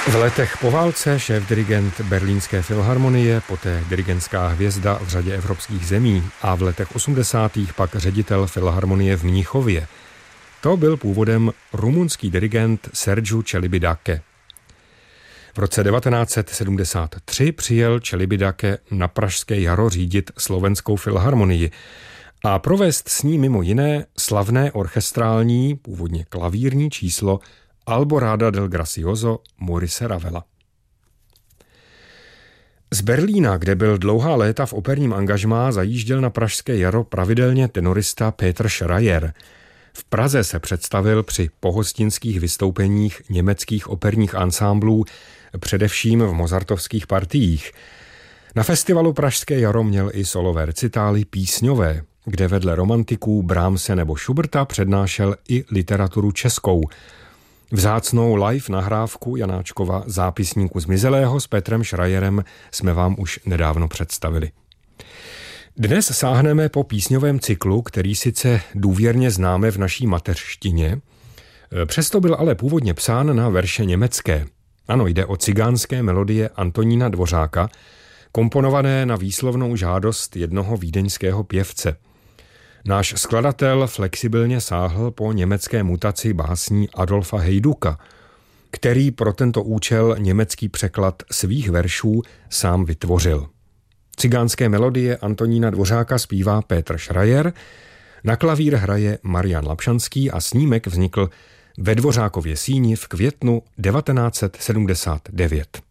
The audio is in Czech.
V letech po válce šéfdirigent Berlínské filharmonie, poté dirigentská hvězda v řadě evropských zemí a v letech 80. pak ředitel filharmonie v Mnichově. To byl původem rumunský dirigent Sergiu Celibidache. V roce 1973 přijel Celibidache na Pražské jaro řídit Slovenskou filharmonii a provést s ní mimo jiné slavné orchestrální, původně klavírní číslo Alborada del Gracioso Maurice Ravela. Z Berlína, kde byl dlouhá léta v operním angažmá, zajížděl na Pražské jaro pravidelně tenorista Peter Schreier. V Praze se představil při pohostinských vystoupeních německých operních ansámblů, především v mozartovských partiích. Na festivalu Pražské jaro měl i solové recitály písňové, kde vedle romantiků Brahmse nebo Schuberta přednášel i literaturu českou. Vzácnou live nahrávku Janáčkova Zápisníku zmizelého s Petrem Schreierem jsme vám už nedávno představili. Dnes sáhneme po písňovém cyklu, který sice důvěrně známe v naší mateřštině, přesto byl ale původně psán na verše německé. Ano, jde o cigánské melodie Antonína Dvořáka, komponované na výslovnou žádost jednoho vídeňského pěvce. Náš skladatel flexibilně sáhl po německé mutaci básní Adolfa Hejduka, který pro tento účel německý překlad svých veršů sám vytvořil. Cigánské melodie Antonína Dvořáka zpívá Petr Schreier, na klavír hraje Marian Lapšanský a snímek vznikl ve Dvořákově síni v květnu 1979.